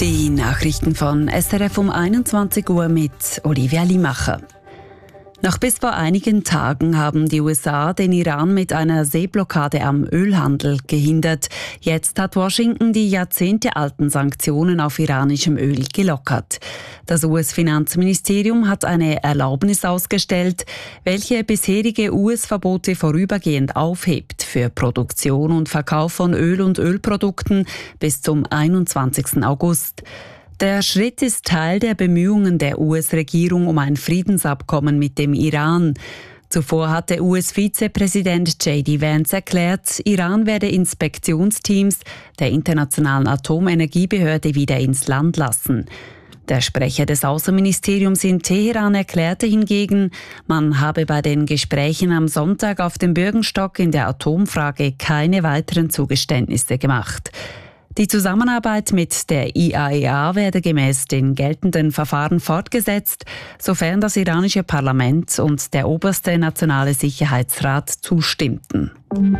Die Nachrichten von SRF um 21 Uhr mit Olivia Limacher. Noch bis vor einigen Tagen haben die USA den Iran mit einer Seeblockade am Ölhandel gehindert. Jetzt hat Washington die jahrzehntealten Sanktionen auf iranischem Öl gelockert. Das US-Finanzministerium hat eine Erlaubnis ausgestellt, welche bisherige US-Verbote vorübergehend aufhebt für Produktion und Verkauf von Öl und Ölprodukten bis zum 21. August. Der Schritt ist Teil der Bemühungen der US-Regierung um ein Friedensabkommen mit dem Iran. Zuvor hatte US-Vizepräsident J.D. Vance erklärt, Iran werde Inspektionsteams der Internationalen Atomenergiebehörde wieder ins Land lassen. Der Sprecher des Außenministeriums in Teheran erklärte hingegen, man habe bei den Gesprächen am Sonntag auf dem Bürgenstock in der Atomfrage keine weiteren Zugeständnisse gemacht. Die Zusammenarbeit mit der IAEA werde gemäß den geltenden Verfahren fortgesetzt, sofern das iranische Parlament und der oberste nationale Sicherheitsrat zustimmten.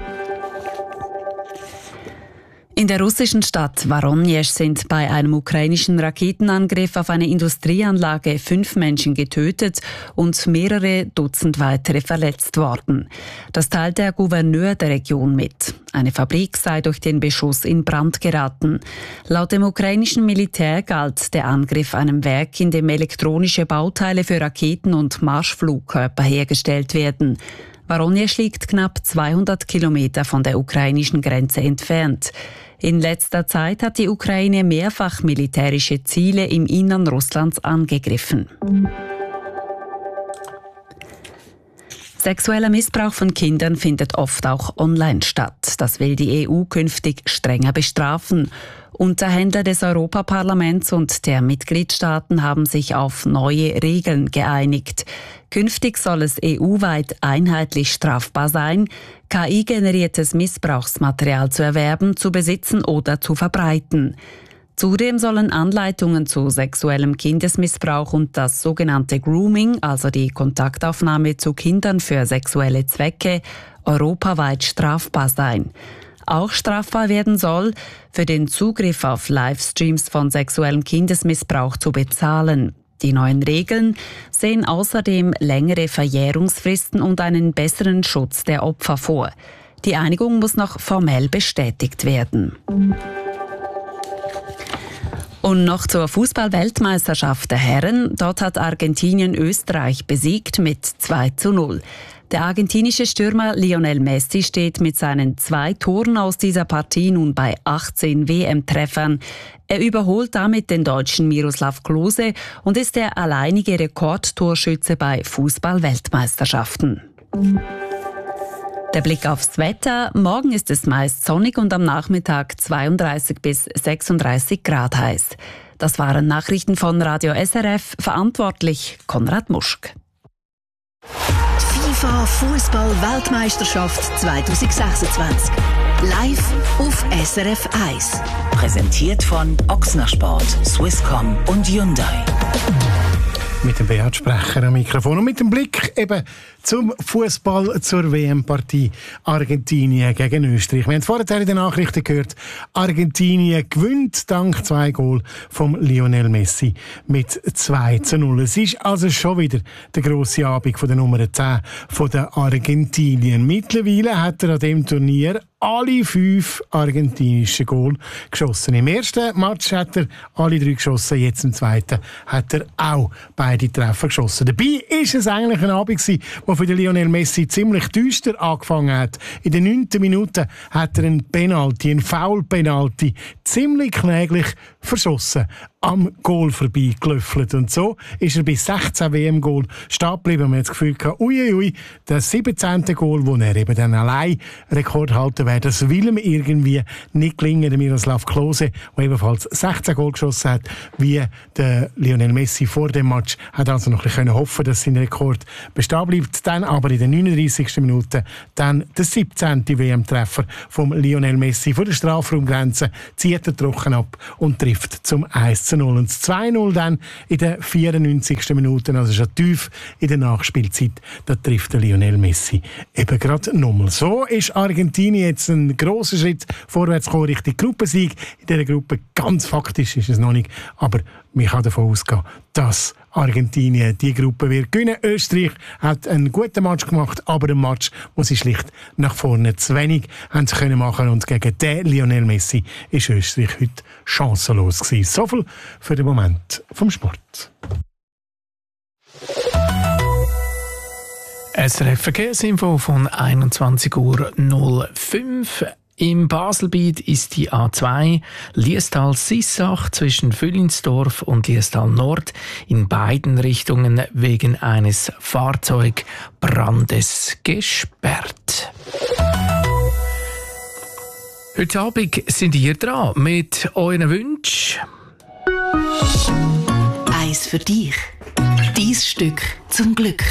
In der russischen Stadt Voronezh sind bei einem ukrainischen Raketenangriff auf eine Industrieanlage 5 Menschen getötet und mehrere Dutzend weitere verletzt worden. Das teilt der Gouverneur der Region mit. Eine Fabrik sei durch den Beschuss in Brand geraten. Laut dem ukrainischen Militär galt der Angriff einem Werk, in dem elektronische Bauteile für Raketen und Marschflugkörper hergestellt werden. Voronezh liegt knapp 200 Kilometer von der ukrainischen Grenze entfernt. In letzter Zeit hat die Ukraine mehrfach militärische Ziele im Innern Russlands angegriffen. Sexueller Missbrauch von Kindern findet oft auch online statt. Das will die EU künftig strenger bestrafen. Unterhändler des Europaparlaments und der Mitgliedstaaten haben sich auf neue Regeln geeinigt. Künftig soll es EU-weit einheitlich strafbar sein, KI-generiertes Missbrauchsmaterial zu erwerben, zu besitzen oder zu verbreiten. Zudem sollen Anleitungen zu sexuellem Kindesmissbrauch und das sogenannte Grooming, also die Kontaktaufnahme zu Kindern für sexuelle Zwecke, europaweit strafbar sein. Auch strafbar werden soll, für den Zugriff auf Livestreams von sexuellem Kindesmissbrauch zu bezahlen. Die neuen Regeln sehen außerdem längere Verjährungsfristen und einen besseren Schutz der Opfer vor. Die Einigung muss noch formell bestätigt werden. Und noch zur Fußball-Weltmeisterschaft der Herren. Dort hat Argentinien Österreich besiegt mit 2:0. Der argentinische Stürmer Lionel Messi steht mit seinen 2 Toren aus dieser Partie nun bei 18 WM-Treffern. Er überholt damit den Deutschen Miroslav Klose und ist der alleinige Rekordtorschütze bei Fußball-Weltmeisterschaften. Der Blick aufs Wetter. Morgen ist es meist sonnig und am Nachmittag 32 bis 36 Grad heiß. Das waren Nachrichten von Radio SRF, verantwortlich Konrad Muschk. FIFA Fußball-Weltmeisterschaft 2026. Live auf SRF 1. Präsentiert von Ochsner Sport, Swisscom und Hyundai. Mit dem Beat Sprecher am Mikrofon und mit dem Blick eben zum Fußball zur WM-Partie Argentinien gegen Österreich. Wir haben vorher in den Nachrichten gehört, Argentinien gewinnt dank 2 Goal von Lionel Messi mit 2:0. Es ist also schon wieder der grosse Abend von der Nummer 10 von der Argentinien. Mittlerweile hat er an diesem Turnier alle 5 argentinischen Goal geschossen. Im ersten Match hat er alle 3 geschossen, jetzt im zweiten hat er auch beide Treffer geschossen. Dabei ist es eigentlich ein Abend gewesen, der für den Lionel Messi ziemlich düster angefangen hat. In den 9. Minute hat er einen Foul-Penalty, ziemlich kläglich verschossen, am Goal vorbeigelöffelt. Und so ist er bei 16 WM-Goal stehen geblieben. Man hat das Gefühl gehabt, uiuiui, das 17. Goal, wo er eben dann allein Rekordhalter wäre, das will ihm irgendwie nicht gelingen. Der Miroslav Klose, der ebenfalls 16 Goal geschossen hat, wie der Lionel Messi vor dem Match, hat also noch ein bisschen hoffen, dass sein Rekord bestehen bleibt. Dann aber in der 39. Minute dann der 17. WM-Treffer vom Lionel Messi von der Strafraumgrenze, zieht er trocken ab und trifft zum 1:0. Und das 2:0 dann in der 94. Minute, also schon tief in der Nachspielzeit, da trifft der Lionel Messi eben gerade nochmal. So ist Argentinien jetzt einen grossen Schritt vorwärts gekommen, Richtung Gruppensieg. In dieser Gruppe Ganz faktisch ist es noch nicht, aber man kann davon ausgehen, dass Argentinien die Gruppe wird gewinnen. Österreich hat einen guten Match gemacht, aber einen Match, wo sie schlicht nach vorne zu wenig haben sie können machen, und gegen den Lionel Messi ist Österreich heute chancenlos gewesen. So viel für den Moment vom Sport. SRF Verkehrsinfo von 21:05 Uhr. Im Baselbiet ist die A2 Liestal-Sissach zwischen Füllinsdorf und Liestal Nord in beiden Richtungen wegen eines Fahrzeugbrandes gesperrt. Heute Abend sind ihr dran mit euren Wünschen. Eins für dich. Dein Stück zum Glück.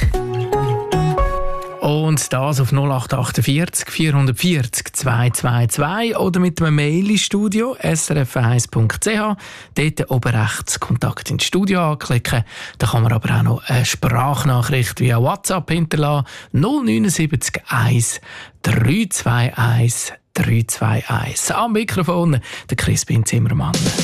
Und das auf 0848 440 222 oder mit einem Mail ins Studio srf1.ch. Dort oben rechts Kontakt ins Studio anklicken. Da kann man aber auch noch eine Sprachnachricht via WhatsApp hinterlassen. 079 1 321 321. Am Mikrofon der Crispin Zimmermann.